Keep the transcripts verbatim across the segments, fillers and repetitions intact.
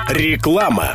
Реклама.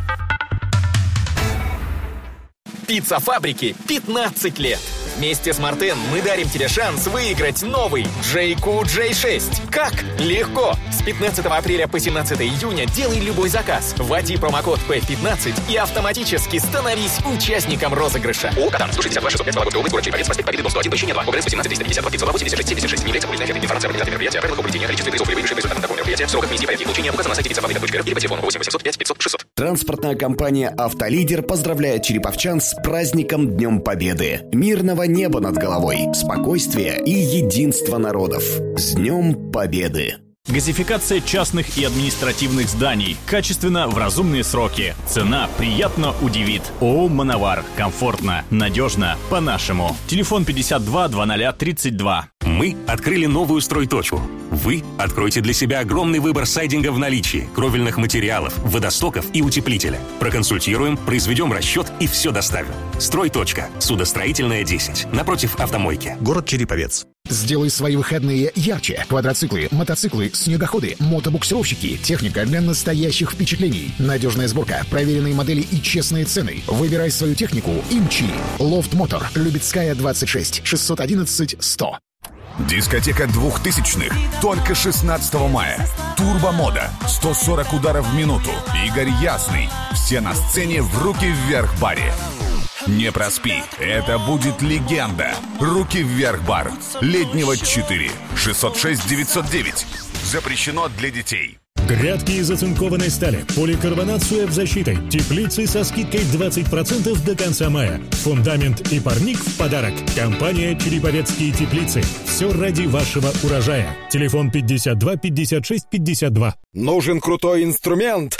Пицца-фабрики пятнадцать лет. Вместе с Мартен мы дарим тебе шанс выиграть новый джей кью джей шесть. Как? Легко! С пятнадцатого апреля по семнадцатое июня делай любой заказ. Вводи промокод пэ пятнадцать и автоматически становись участником розыгрыша. ООО «Катан». сто шестьдесят два шестьсот пять, Вологодская область, город Череповец, проспект Победы, дом сто один, помещение два. ОГРН восемнадцать триста пятьдесят два пятьсот два восемьдесят шесть семьдесят шесть семьдесят семь. Не является повредной эффективной информации об организации мероприятия, правилах его проведения, количестве призов, боевых результатов такого мероприятия, сроках миссии проекта получения указано на сайте пицца-фабрика.ру или по телефону восемь восемьсот пять пятьсот шестьсот. Транспортная компания «Автолидер» поздравляет череповчан с Праздником Днем Победы. Мирного неба над головой, спокойствия и единства народов. С Днем Победы! Газификация частных и административных зданий. Качественно, в разумные сроки. Цена приятно удивит. ООО «Мановар». Комфортно, надежно, по-нашему. Телефон пятьдесят два двадцать тридцать два. Мы открыли новую стройточку. Вы откройте для себя огромный выбор сайдинга в наличии, кровельных материалов, водостоков и утеплителя. Проконсультируем, произведем расчет и все доставим. Стройточка. Судостроительная, десять. Напротив автомойки. Город Череповец. Сделай свои выходные ярче. Квадроциклы, мотоциклы, снегоходы, мотобуксировщики. Техника для настоящих впечатлений. Надежная сборка, проверенные модели и честные цены. Выбирай свою технику и мчи. Лофт Мотор. Любецкая, двадцать шесть. шестьсот одиннадцать сто. Дискотека двухтысячных. Только шестнадцатого мая. Турбомода. сто сорок ударов в минуту. Игорь Ясный. Все на сцене в «Руки вверх» баре. Не проспи, это будет легенда. «Руки вверх» бар. Леднева четыре. шестьсот шесть девятьсот девять. Запрещено для детей. Грядки из оцинкованной стали, поликарбонат с УФ-защитой, теплицы со скидкой двадцать процентов до конца мая. Фундамент и парник в подарок. Компания «Череповецкие теплицы». Все ради вашего урожая. Телефон пятьдесят два пятьдесят шесть пятьдесят два. Нужен крутой инструмент?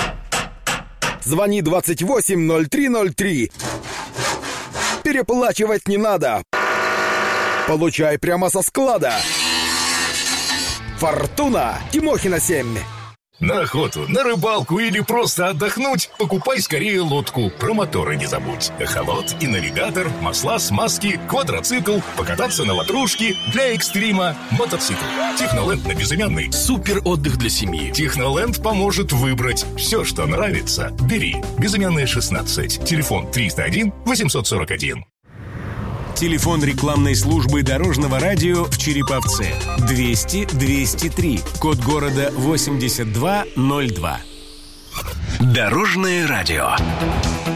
Звони двадцать восемь ноль три ноль три. Переплачивать не надо. Получай прямо со склада. «Фортуна», Тимохина семь. На охоту, на рыбалку или просто отдохнуть, покупай скорее лодку. Про моторы не забудь. Эхолот и навигатор, масла, смазки, квадроцикл, покататься на ватрушке, для экстрима, мотоцикл. Техноленд на безымянный. Супер отдых для семьи. Техноленд поможет выбрать. Все, что нравится, бери. Безымянная шестнадцать. Телефон триста один восемьсот сорок один. Телефон рекламной службы Дорожного радио в Череповце. двести двести три. Код города восемьдесят два ноль два. Дорожное радио.